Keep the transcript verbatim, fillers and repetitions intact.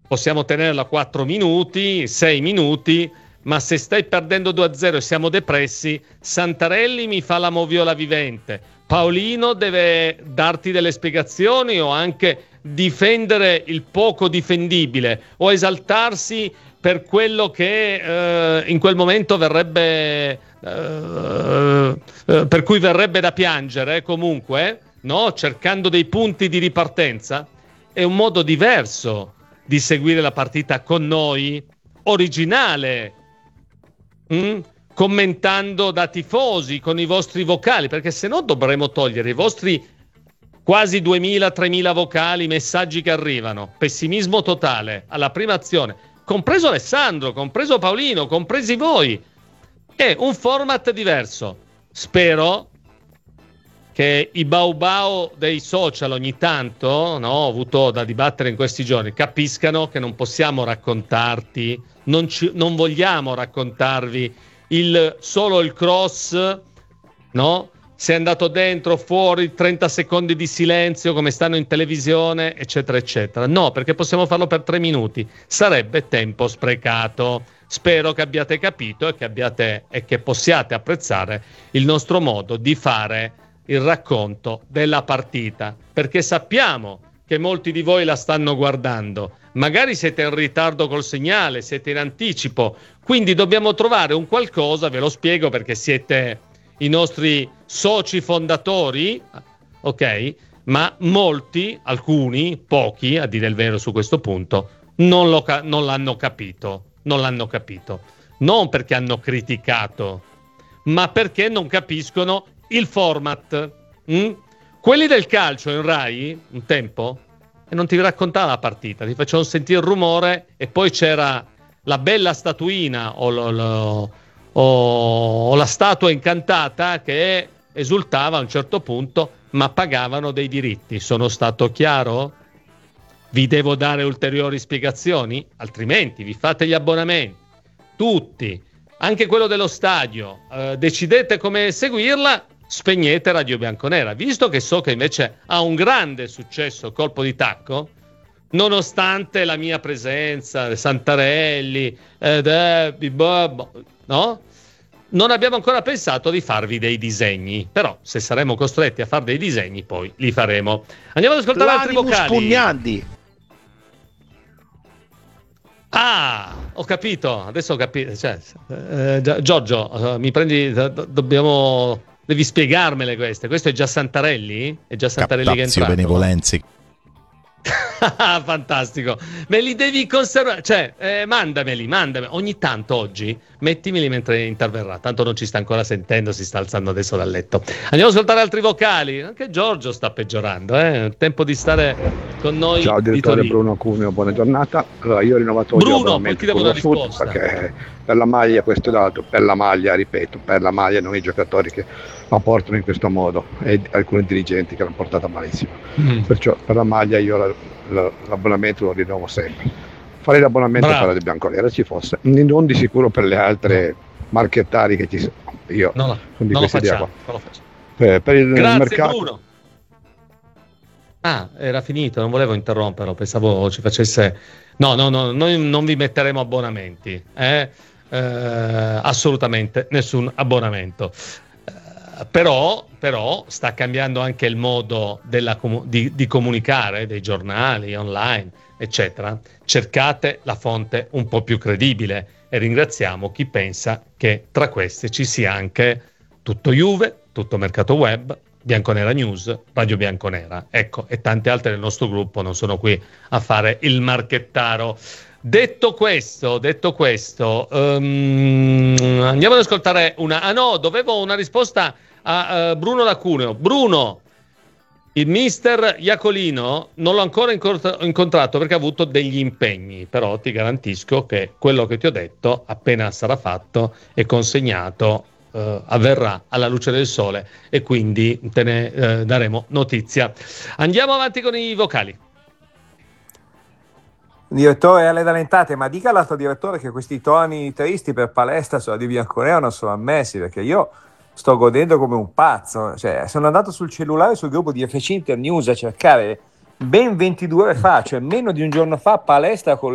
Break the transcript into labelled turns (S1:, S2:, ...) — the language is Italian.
S1: possiamo tenerla quattro minuti, sei minuti, ma se stai perdendo due a zero e siamo depressi, Santarelli mi fa la moviola vivente, Paolino deve darti delle spiegazioni o anche difendere il poco difendibile o esaltarsi per quello che eh, in quel momento verrebbe eh, eh, per cui verrebbe da piangere comunque, no? Cercando dei punti di ripartenza. È un modo diverso di seguire la partita con noi, originale, mm? commentando da tifosi con i vostri vocali, perché se no dovremo togliere i vostri quasi duemila tremila vocali, messaggi che arrivano, pessimismo totale alla prima azione, compreso Alessandro, compreso Paolino, compresi voi. È un format diverso. Spero che i baubao dei social ogni tanto, no, ho avuto da dibattere in questi giorni, capiscano che non possiamo raccontarti, non, ci, non vogliamo raccontarvi il solo il cross, no? Sei andato dentro, fuori, trenta secondi di silenzio come stanno in televisione, eccetera, eccetera. No, perché possiamo farlo per tre minuti. Sarebbe tempo sprecato. Spero che abbiate capito e che abbiate e che possiate apprezzare il nostro modo di fare il racconto della partita, perché sappiamo che molti di voi la stanno guardando. Magari siete in ritardo col segnale, siete in anticipo, quindi dobbiamo trovare un qualcosa, ve lo spiego perché siete i nostri soci fondatori, ok? Ma molti, alcuni, pochi, a dire il vero su questo punto, non, lo, non l'hanno capito, non l'hanno capito. Non perché hanno criticato, ma perché non capiscono il format. Mm? Quelli del calcio in Rai, un tempo, e non ti raccontava la partita, ti facevano sentire il rumore e poi c'era la bella statuina o, lo, lo, o, o la statua incantata che esultava a un certo punto, ma pagavano dei diritti. Sono stato chiaro? Vi devo dare ulteriori spiegazioni? Altrimenti vi fate gli abbonamenti. Tutti, anche quello dello stadio, eh, decidete come seguirla, spegnete Radio Bianconera. Visto che so che invece ha un grande successo Colpo di Tacco, nonostante la mia presenza, Santarelli, eh, Debbie, Bob, no? Non abbiamo ancora pensato di farvi dei disegni, però se saremo costretti a fare dei disegni poi li faremo. Andiamo ad ascoltare altri vocali.
S2: Pugnandi.
S1: Ah, ho capito, adesso ho capito, cioè, eh, Giorgio, eh, mi prendi, do, dobbiamo, devi spiegarmele queste. Questo è già Santarelli? È già Santarelli che è entrato?
S2: Benevolenzi.
S1: Fantastico, me li devi conservare, cioè eh, mandameli, mandameli ogni tanto. Oggi mettimeli mentre interverrà, tanto non ci sta ancora sentendo, si sta alzando adesso dal letto. Andiamo a ascoltare altri vocali. Anche Giorgio sta peggiorando, eh? Tempo di stare con noi.
S3: Ciao direttore Bruno Cuneo, buona giornata. Allora, io ho rinnovato oggi
S1: Bruno, poi ti devo una risposta
S3: perché per la maglia, questo è dato, per la maglia, ripeto, per la maglia, non i giocatori che la portano in questo modo e alcuni dirigenti che l'hanno portata malissimo. Mm. Perciò per la maglia io la, la, l'abbonamento lo rinnovo sempre. Farei l'abbonamento per la di Bianconera ci fosse, non di sicuro per le altre marchettari che ci sono. Io
S1: no, no,
S3: sono di
S1: non, lo
S3: questa idea
S1: facciamo,
S3: qua.
S1: non lo facciamo.
S3: Per, per il
S1: Grazie,
S3: mercato.
S1: Bruno. Ah, era finito, non volevo interromperlo, pensavo ci facesse. No, no, no, noi non vi metteremo abbonamenti, eh? Eh, assolutamente nessun abbonamento. Eh, però, però sta cambiando anche il modo della comu- di, di comunicare dei giornali online, eccetera. Cercate la fonte un po' più credibile e ringraziamo chi pensa che tra queste ci sia anche tutto Juve, tutto Mercato Web, Bianconera News, Radio Bianconera, ecco, e tante altre del nostro gruppo. Non sono qui a fare il marchettaro. Detto questo, detto questo, um, andiamo ad ascoltare una. Ah no, dovevo una risposta a uh, Bruno da Cuneo. Bruno, il mister Iacolino non l'ho ancora incont- incontrato perché ha avuto degli impegni, però ti garantisco che quello che ti ho detto, appena sarà fatto e consegnato, Uh, avverrà alla luce del sole e quindi te ne uh, daremo notizia. Andiamo avanti con i vocali.
S4: Direttore Ale Dalentate, ma dica all'altro direttore che questi toni tristi per palestra sulla di Bianconera non sono ammessi, perché io sto godendo come un pazzo. Cioè, sono andato sul cellulare sul gruppo di F C Inter News a cercare ben ventidue ore fa, cioè meno di un giorno fa, palestra con